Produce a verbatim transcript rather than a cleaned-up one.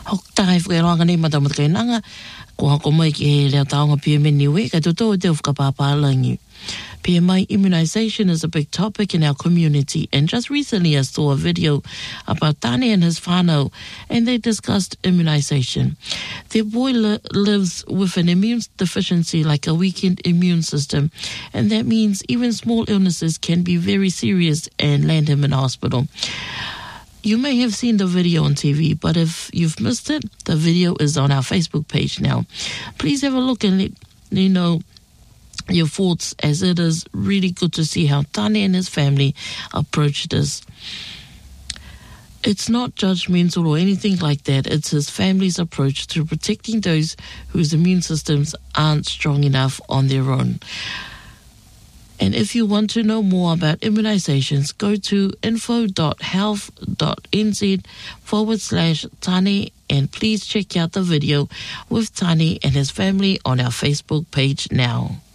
Hok tai whakaronga nei matamu kai nanga, ko hako mai ki he leo taonga pia me niwe, ka toto te whakapāpālangi. P M I immunization is a big topic in our community, and just recently I saw a video about Tane and his whānau, and they discussed immunization. Their boy li- lives with an immune deficiency, like a weakened immune system, and that means even small illnesses can be very serious and land him in hospital. You may have seen the video on T V, but if you've missed it, the video is on our Facebook page now. Please have a look and let me know your thoughts, as it is really good to see how Tane and his family approached this. It's not judgmental or anything like that. It's his family's approach to protecting those whose immune systems aren't strong enough on their own. And if you want to know more about immunizations, go to info.health.nz forward slash Tane, and please check out the video with Tane and his family on our Facebook page now.